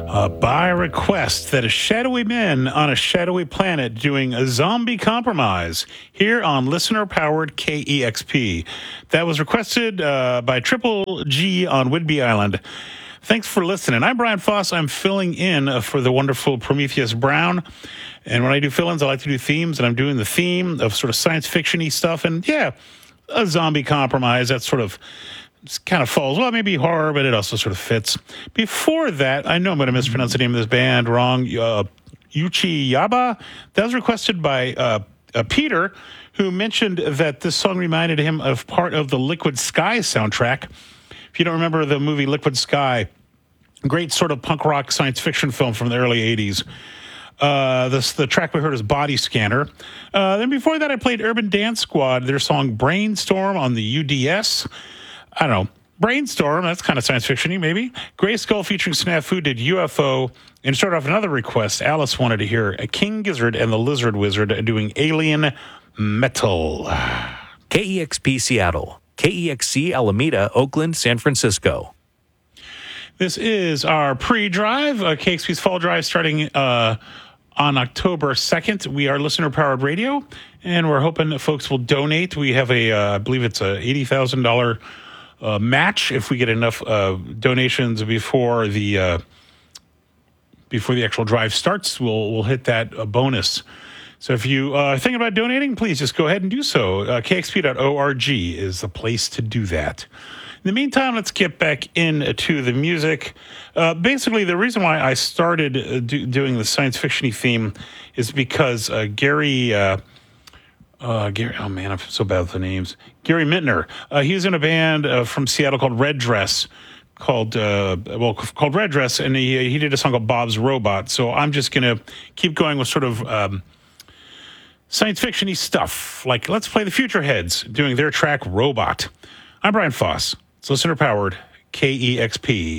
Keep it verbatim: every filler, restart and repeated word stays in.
Uh, by request that a shadowy men on a shadowy planet doing a zombie compromise here on listener-powered K E X P. That was requested uh, by Triple G on Whidbey Island. Thanks for listening. I'm Brian Foss. I'm filling in uh, for the wonderful Prometheus Brown. And when I do fill-ins, I like to do themes, and I'm doing the theme of sort of science fiction-y stuff. And yeah, a zombie compromise, that sort of kind of falls, well, maybe horror, but it also sort of fits. Before that, I know I'm going to mispronounce the name of this band wrong, uh, Yuchi Yaba. That was requested by uh, uh, Peter, who mentioned that this song reminded him of part of the Liquid Sky soundtrack. If you don't remember the movie Liquid Sky, great sort of punk rock science fiction film from the early eighties. Uh, this, the track we heard is Body Scanner. Uh, then before that, I played Urban Dance Squad, their song Brainstorm on the U D S. I don't know. Brainstorm, that's kind of science fiction-y, maybe. Gray Skull featuring Snafu did U F O. And start off another request. Alice wanted to hear a King Gizzard and the Lizard Wizard doing Alien Metal. K E X P Seattle, K E X C Alameda, Oakland, San Francisco. This is our pre-drive, uh, K X P's Fall Drive, starting uh, on October second. We are listener-powered radio, and we're hoping that folks will donate. We have a, uh, I believe it's a eighty thousand dollars uh, match if we get enough uh, donations before the uh, before the actual drive starts. We'll we'll hit that uh, bonus. So if you uh, are thinking about donating, please just go ahead and do so. Uh, K X P dot org is the place to do that. In the meantime, let's get back into the music. Uh, basically, the reason why I started uh, do, doing the science fiction-y theme is because uh, Gary, uh, uh, Gary, oh man, I'm so bad with the names. Gary Mittner, uh, he's in a band uh, from Seattle called Red Dress, called uh, well called Red Dress, and he he did a song called Bob's Robot. So I'm just gonna keep going with sort of um, science fiction-y stuff. Like, let's play the Futureheads doing their track Robot. I'm Brian Foss. It's listener-powered K E X P.